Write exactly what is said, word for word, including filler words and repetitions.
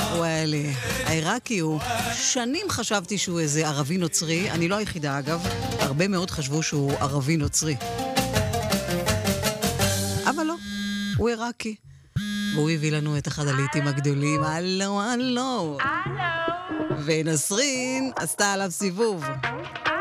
וואלה, העיראקי הוא, שנים חשבתי שהוא איזה ערבי נוצרי, אני לא היחידה אגב, הרבה מאוד חשבו שהוא ערבי נוצרי. אבל לא, הוא עיראקי. והוא הביא לנו את אחד הלעיתים הגדולים, הלו, הלו. ונסרין עשתה עליו סיבוב.